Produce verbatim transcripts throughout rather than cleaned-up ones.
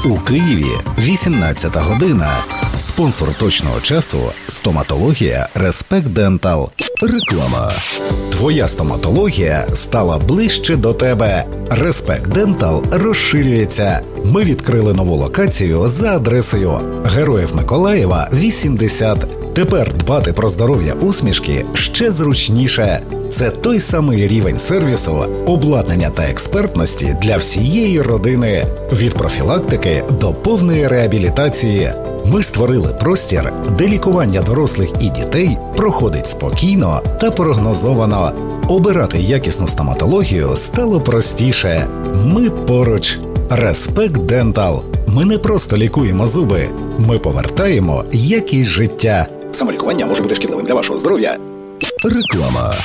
У Києві вісімнадцята година. Спонсор точного часу – стоматологія Респект Дентал. Реклама. Твоя стоматологія стала ближче до тебе. Респект Дентал розширюється. Ми відкрили нову локацію за адресою Героїв Миколаєва, вісімдесят. Тепер дбати про здоров'я усмішки ще зручніше. Це той самий рівень сервісу, обладнання та експертності для всієї родини. Від профілактики до повної реабілітації. Ми створили простір, де лікування дорослих і дітей проходить спокійно та прогнозовано. Обирати якісну стоматологію стало простіше. Ми поруч. Респект Дентал. Ми не просто лікуємо зуби. Ми повертаємо якість життя. Самолікування може бути шкідливим для вашого здоров'я. Реклама.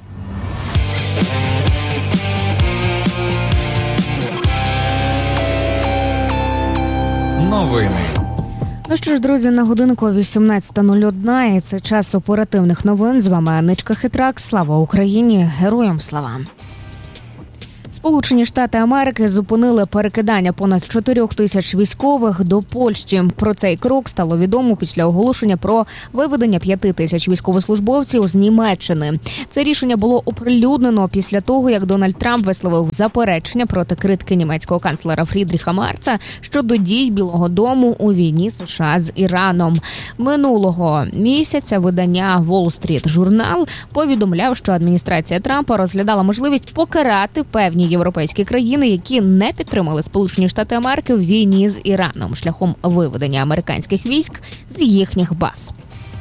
Новини. Ну що ж, друзі, на годинку вісімнадцята нуль одна, і це час оперативних новин. З вами Аничка Хитрак. Слава Україні! Героям слава! Сполучені Штати Америки зупинили перекидання понад чотирьох тисяч військових до Польщі. Про цей крок стало відомо після оголошення про виведення п'яти тисяч військовослужбовців з Німеччини. Це рішення було оприлюднено після того, як Дональд Трамп висловив заперечення проти критики німецького канцлера Фрідріха Мерца щодо дій Білого дому у війні США з Іраном. Минулого місяця видання Wall Street Journal повідомляв, що адміністрація Трампа розглядала можливість покарати певні європейські країни, які не підтримали Сполучені Штати Америки в війні з Іраном шляхом виведення американських військ з їхніх баз.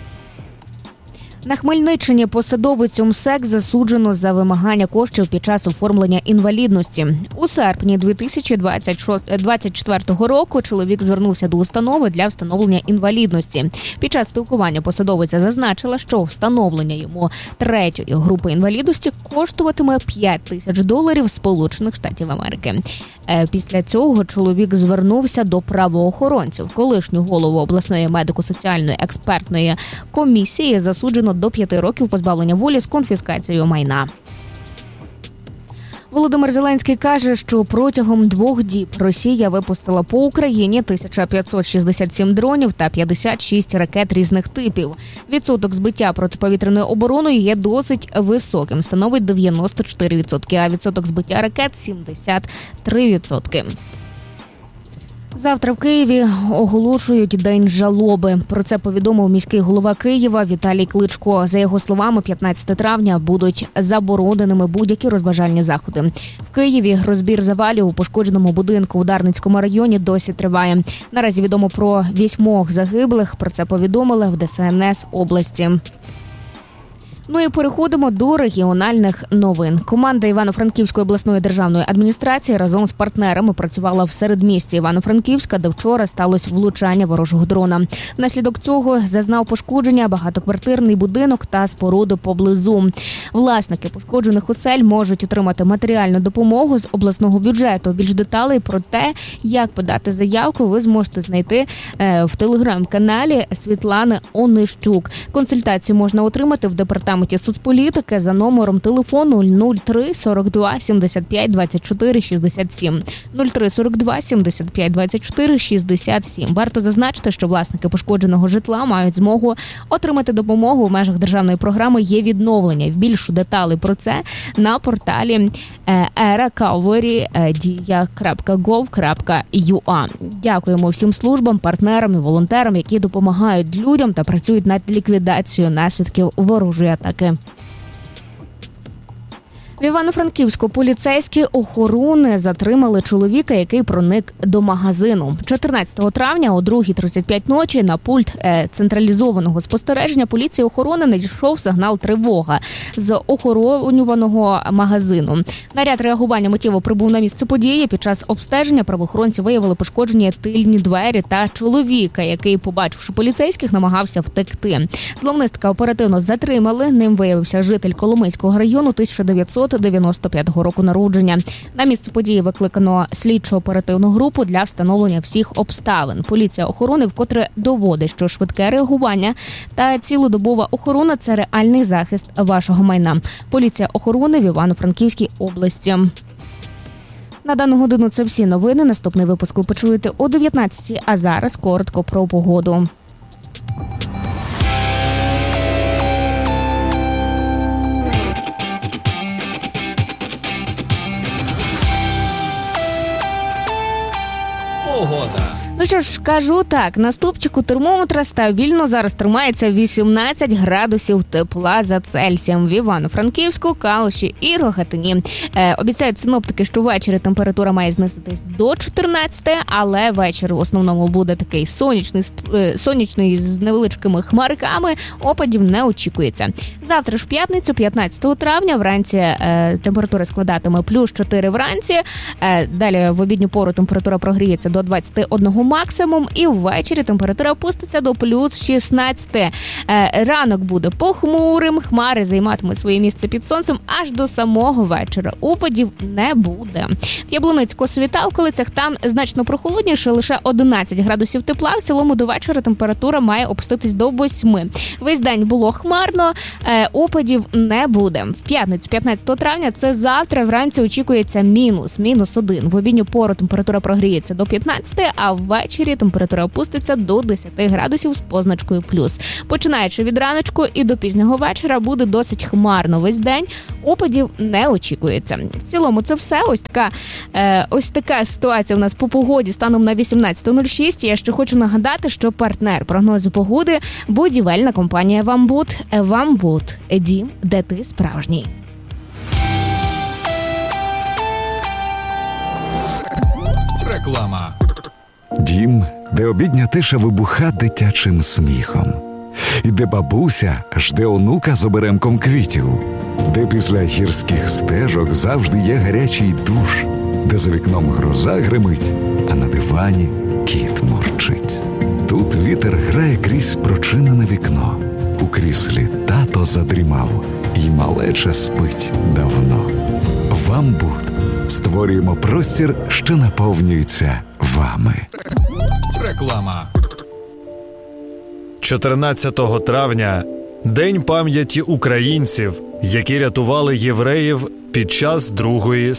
На Хмельниччині посадовицю МСЕК засуджено за вимагання коштів під час оформлення інвалідності. У серпні дві тисячі двадцять четвертого року чоловік звернувся до установи для встановлення інвалідності. Під час спілкування посадовиця зазначила, що встановлення йому третьої групи інвалідності коштуватиме п'ять тисяч доларів Сполучених Штатів Америки. Після цього чоловік звернувся до правоохоронців. Колишню голову обласної медико-соціальної експертної комісії засуджено до п'яти років позбавлення волі з конфіскацією майна. Володимир Зеленський каже, що протягом двох діб Росія випустила по Україні тисяча п'ятсот шістдесят сім дронів та п'ятдесят шість ракет різних типів. Відсоток збиття протиповітряною обороною є досить високим, становить дев'яносто чотири відсотки, а відсоток збиття ракет – сімдесят три відсотки. Завтра в Києві оголошують День жалоби. Про це повідомив міський голова Києва Віталій Кличко. За його словами, п'ятнадцятого травня будуть забороненими будь-які розважальні заходи. В Києві розбір завалів у пошкодженому будинку у Дарницькому районі досі триває. Наразі відомо про вісьмох загиблих. Про це повідомили в Де Ес Ен Ес області. Ну і переходимо до регіональних новин. Команда Івано-Франківської обласної державної адміністрації разом з партнерами працювала в середмісті Івано-Франківська, де вчора сталося влучання ворожого дрона. Внаслідок цього зазнав пошкодження багатоквартирний будинок та споруди поблизу. Власники пошкоджених осель можуть отримати матеріальну допомогу з обласного бюджету. Більш деталей про те, як подати заявку, ви зможете знайти в телеграм-каналі Світлани Онищук. Консультації можна отримати в департаменті соцполітики за номером телефону нуль три сорок два сімдесят п'ять двадцять чотири шістдесят сім. нуль три сорок два сімдесят п'ять двадцять чотири шістдесят сім. Варто зазначити, що власники пошкодженого житла мають змогу отримати допомогу в межах державної програми «Є відновлення». Більше деталей про це на порталі еrakaveri дія крапка гов крапка ю а. Дякуємо всім службам, партнерам і волонтерам, які допомагають людям та працюють над ліквідацією наслідків ворожої атаки. В Івано-Франківську поліцейські охорони затримали чоловіка, який проник до магазину. чотирнадцятого травня о другій тридцять п'ять ночі на пульт централізованого спостереження поліції охорони надійшов сигнал тривога з охоронюваного магазину. Наряд реагування миттєво прибув на місце події. Під час обстеження правоохоронці виявили пошкоджені тильні двері та чоловіка, який, побачивши поліцейських, намагався втекти. Зловмисника оперативно затримали. Ним виявився житель Коломийського району тисяча дев'ятсот дев'яносто п'ятого року народження. На місце події викликано слідчо-оперативну групу для встановлення всіх обставин. Поліція охорони вкотре доводить, що швидке реагування та цілодобова охорона – це реальний захист вашого майна. Поліція охорони в Івано-Франківській області. На дану годину це всі новини. Наступний випуск ви почуєте о дев'ятнадцятій, а зараз коротко про погоду. Погода. Ну що ж, кажу так, на стовпчику термометра стабільно зараз тримається вісімнадцять градусів тепла за Цельсієм в Івано-Франківську, Калуші і Рогатині. Е, обіцяють синоптики, що ввечері температура має знизитись до чотирнадцяти, але вечір в основному буде такий сонячний, сонячний з невеличкими хмарками, опадів не очікується. Завтра ж в п'ятницю, п'ятнадцятого травня, вранці е, температура складатиме плюс чотири вранці, е, далі в обідню пору температура прогріється до двадцяти одного максимум, і ввечері температура опуститься до плюс шістнадцяти. Е, ранок буде похмурим, хмари займатимуть своє місце під сонцем аж до самого вечора. Опадів не буде. В Яблуницько-Світа, в околицях там значно прохолодніше, лише одинадцять градусів тепла. В цілому до вечора температура має опуститись до восьми. Весь день було хмарно, е, опадів не буде. В п'ятницю, п'ятнадцятого травня, це завтра, вранці очікується мінус, мінус один. В обідню пору температура прогріється до п'ятнадцяти, а ввечері температура опуститься до десяти градусів з позначкою плюс. Починаючи від раночку і до пізнього вечора буде досить хмарно весь день, опадів не очікується. В цілому це все. Ось така, е, ось така ситуація у нас по погоді станом на вісімнадцяте нуль шість. Я ще хочу нагадати, що партнер прогнозу погоди – будівельна компанія «Вамбуд». «Вамбуд» – дім, де ти справжній. Реклама. Дім, де обідня тиша вибуха дитячим сміхом. І де бабуся жде онука з оберемком квітів. Де після гірських стежок завжди є гарячий душ. Де за вікном гроза гримить, а на дивані кіт мурчить. Тут вітер грає крізь прочинене вікно. У кріслі тато задрімав, і малеча спить давно. «Вамбуд» створюємо простір, що наповнюється вами. Реклама. чотирнадцятого травня – День пам'яті українців, які рятували євреїв під час Другої